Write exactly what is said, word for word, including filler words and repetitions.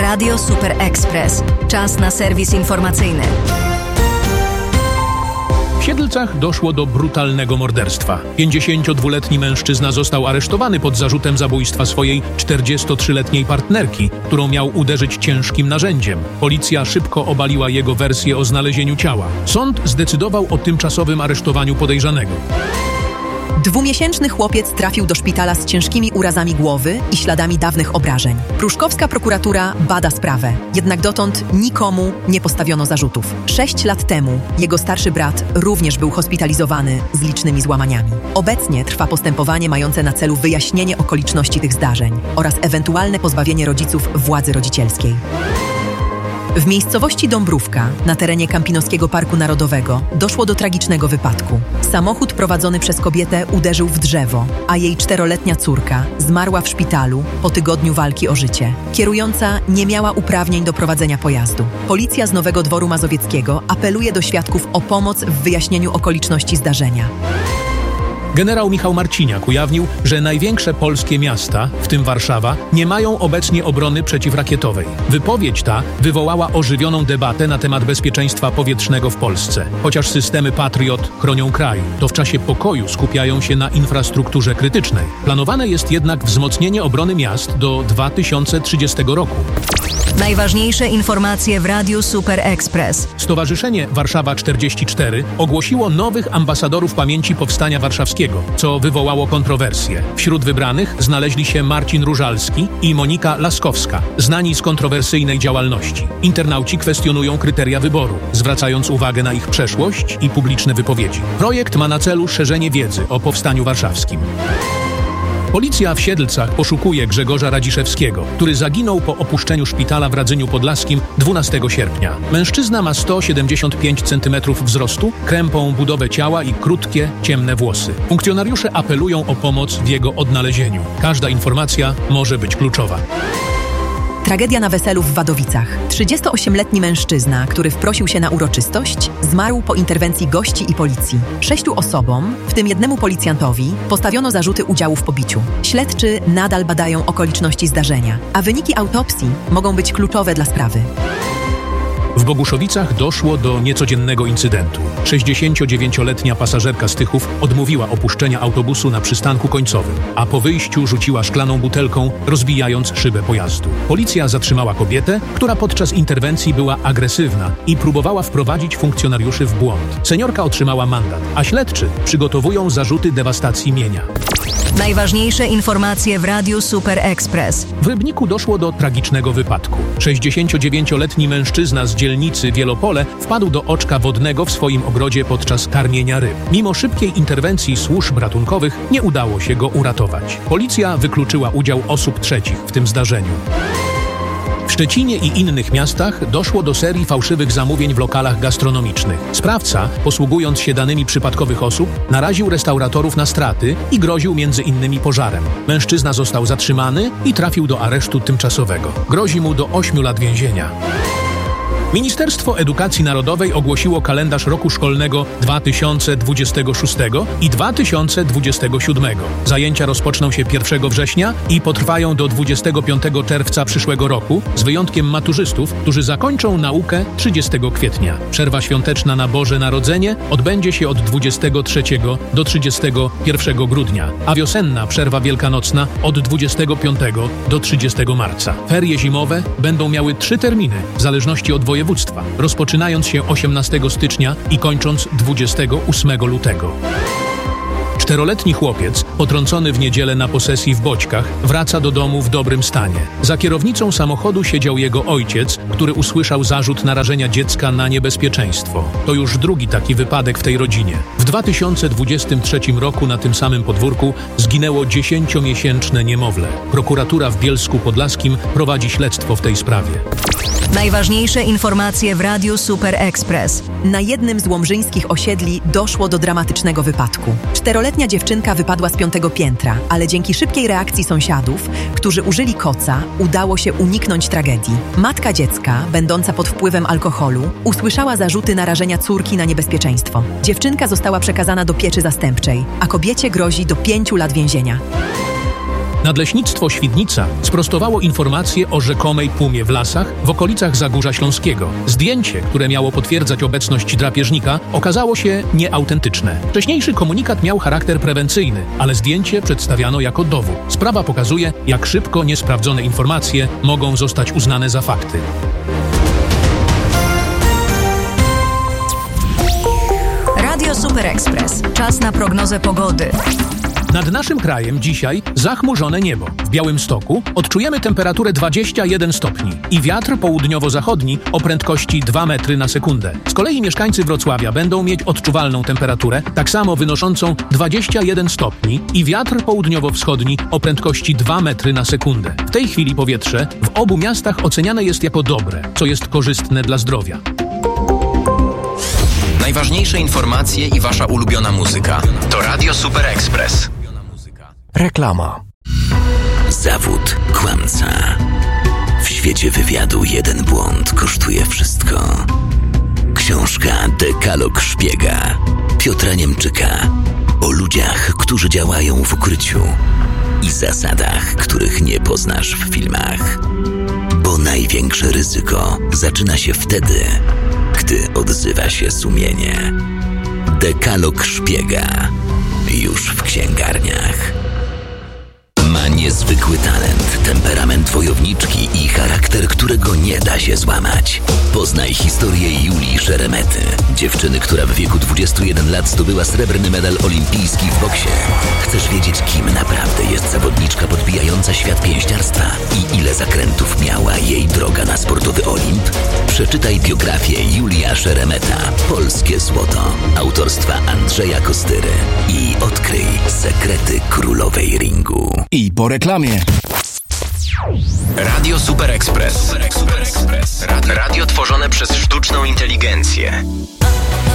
Radio Super Express. Czas na serwis informacyjny. W Siedlcach doszło do brutalnego morderstwa. pięćdziesięciodwuletni mężczyzna został aresztowany pod zarzutem zabójstwa swojej czterdziestotrzyletniej partnerki, którą miał uderzyć ciężkim narzędziem. Policja szybko obaliła jego wersję o znalezieniu ciała. Sąd zdecydował o tymczasowym aresztowaniu podejrzanego. Dwumiesięczny chłopiec trafił do szpitala z ciężkimi urazami głowy i śladami dawnych obrażeń. Pruszkowska prokuratura bada sprawę, jednak dotąd nikomu nie postawiono zarzutów. Sześć lat temu jego starszy brat również był hospitalizowany z licznymi złamaniami. Obecnie trwa postępowanie mające na celu wyjaśnienie okoliczności tych zdarzeń oraz ewentualne pozbawienie rodziców władzy rodzicielskiej. W miejscowości Dąbrówka, na terenie Kampinoskiego Parku Narodowego, doszło do tragicznego wypadku. Samochód prowadzony przez kobietę uderzył w drzewo, a jej czteroletnia córka zmarła w szpitalu po tygodniu walki o życie. Kierująca nie miała uprawnień do prowadzenia pojazdu. Policja z Nowego Dworu Mazowieckiego apeluje do świadków o pomoc w wyjaśnieniu okoliczności zdarzenia. Generał Michał Marciniak ujawnił, że największe polskie miasta, w tym Warszawa, nie mają obecnie obrony przeciwrakietowej. Wypowiedź ta wywołała ożywioną debatę na temat bezpieczeństwa powietrznego w Polsce. Chociaż systemy Patriot chronią kraj, to w czasie pokoju skupiają się na infrastrukturze krytycznej. Planowane jest jednak wzmocnienie obrony miast do dwa tysiące trzydziestego roku. Najważniejsze informacje w Radiu Super Express. Stowarzyszenie Warszawa czterdzieści cztery ogłosiło nowych ambasadorów pamięci Powstania Warszawskiego, co wywołało kontrowersje. Wśród wybranych znaleźli się Marcin Różalski i Monika Laskowska, znani z kontrowersyjnej działalności. Internauci kwestionują kryteria wyboru, zwracając uwagę na ich przeszłość i publiczne wypowiedzi. Projekt ma na celu szerzenie wiedzy o Powstaniu Warszawskim. Policja w Siedlcach poszukuje Grzegorza Radziszewskiego, który zaginął po opuszczeniu szpitala w Radzyniu Podlaskim dwunastego sierpnia. Mężczyzna ma sto siedemdziesiąt pięć centymetrów wzrostu, krępą budowę ciała i krótkie, ciemne włosy. Funkcjonariusze apelują o pomoc w jego odnalezieniu. Każda informacja może być kluczowa. Tragedia na weselu w Wadowicach. trzydziestoośmioletni mężczyzna, który wprosił się na uroczystość, zmarł po interwencji gości i policji. Sześciu osobom, w tym jednemu policjantowi, postawiono zarzuty udziału w pobiciu. Śledczy nadal badają okoliczności zdarzenia, a wyniki autopsji mogą być kluczowe dla sprawy. W Boguszowicach doszło do niecodziennego incydentu. sześćdziesięciodziewięcioletnia pasażerka z Tychów odmówiła opuszczenia autobusu na przystanku końcowym, a po wyjściu rzuciła szklaną butelką, rozbijając szybę pojazdu. Policja zatrzymała kobietę, która podczas interwencji była agresywna i próbowała wprowadzić funkcjonariuszy w błąd. Seniorka otrzymała mandat, a śledczy przygotowują zarzuty dewastacji mienia. Najważniejsze informacje w Radiu Super Express. W Rybniku doszło do tragicznego wypadku. sześćdziesięciodziewięcioletni mężczyzna z dzielnicy Wielopole wpadł do oczka wodnego w swoim ogrodzie podczas karmienia ryb. Mimo szybkiej interwencji służb ratunkowych nie udało się go uratować. Policja wykluczyła udział osób trzecich w tym zdarzeniu. W Szczecinie i innych miastach doszło do serii fałszywych zamówień w lokalach gastronomicznych. Sprawca, posługując się danymi przypadkowych osób, naraził restauratorów na straty i groził między innymi pożarem. Mężczyzna został zatrzymany i trafił do aresztu tymczasowego. Grozi mu do ośmiu lat więzienia. Ministerstwo Edukacji Narodowej ogłosiło kalendarz roku szkolnego dwa tysiące dwudziestego szóstego i dwa tysiące dwudziestego siódmego. Zajęcia rozpoczną się pierwszego września i potrwają do dwudziestego piątego czerwca przyszłego roku, z wyjątkiem maturzystów, którzy zakończą naukę trzydziestego kwietnia. Przerwa świąteczna na Boże Narodzenie odbędzie się od dwudziestego trzeciego do trzydziestego pierwszego grudnia, a wiosenna przerwa wielkanocna od dwudziestego piątego do trzydziestego marca. Ferie zimowe będą miały trzy terminy, w zależności od województwa, rozpoczynając się osiemnastego stycznia i kończąc dwudziestego ósmego lutego. Czteroletni chłopiec, potrącony w niedzielę na posesji w Boćkach, wraca do domu w dobrym stanie. Za kierownicą samochodu siedział jego ojciec, który usłyszał zarzut narażenia dziecka na niebezpieczeństwo. To już drugi taki wypadek w tej rodzinie. W dwa tysiące dwudziestym trzecim roku na tym samym podwórku zginęło dziesięciomiesięczne niemowlę. Prokuratura w Bielsku Podlaskim prowadzi śledztwo w tej sprawie. Najważniejsze informacje w Radiu Super Express. Na jednym z łomżyńskich osiedli doszło do dramatycznego wypadku. Czteroletnia dziewczynka wypadła z piątego piętra, ale dzięki szybkiej reakcji sąsiadów, którzy użyli koca, udało się uniknąć tragedii. Matka dziecka, będąca pod wpływem alkoholu, usłyszała zarzuty narażenia córki na niebezpieczeństwo. Dziewczynka została przekazana do pieczy zastępczej, a kobiecie grozi do pięciu lat więzienia. Nadleśnictwo Świdnica sprostowało informacje o rzekomej pumie w lasach w okolicach Zagórza Śląskiego. Zdjęcie, które miało potwierdzać obecność drapieżnika, okazało się nieautentyczne. Wcześniejszy komunikat miał charakter prewencyjny, ale zdjęcie przedstawiano jako dowód. Sprawa pokazuje, jak szybko niesprawdzone informacje mogą zostać uznane za fakty. Radio Super Express. Czas na prognozę pogody. Nad naszym krajem dzisiaj zachmurzone niebo. W Białymstoku odczujemy temperaturę dwadzieścia jeden stopni i wiatr południowo-zachodni o prędkości dwa metry na sekundę. Z kolei mieszkańcy Wrocławia będą mieć odczuwalną temperaturę, tak samo wynoszącą dwadzieścia jeden stopni i wiatr południowo-wschodni o prędkości dwa metry na sekundę. W tej chwili powietrze w obu miastach oceniane jest jako dobre, co jest korzystne dla zdrowia. Najważniejsze informacje i wasza ulubiona muzyka to Radio Super Express. Reklama. Zawód kłamca. W świecie wywiadu jeden błąd kosztuje wszystko. Książka Dekalog Szpiega Piotra Niemczyka o ludziach, którzy działają w ukryciu i zasadach, których nie poznasz w filmach. Bo największe ryzyko zaczyna się wtedy, gdy odzywa się sumienie. Dekalog Szpiega już w księgarniach. Ma niezwykły talent, temperament wojowniczki i charakter, którego nie da się złamać. Poznaj historię Julii Szeremety, dziewczyny, która w wieku dwudziestu jeden lat zdobyła srebrny medal olimpijski w boksie. Chcesz wiedzieć, kim naprawdę jest zawodniczka podbijająca świat pięściarstwa i ile zakrętów miała jej droga na sportowy Olimp? Przeczytaj biografię Julia Szeremeta, Polskie Złoto, autorstwa Andrzeja Kostyry i odkryj sekrety królowej ringu. I po reklamie. Radio Super Express. Super Express. Radio, radio tworzone przez sztuczną inteligencję.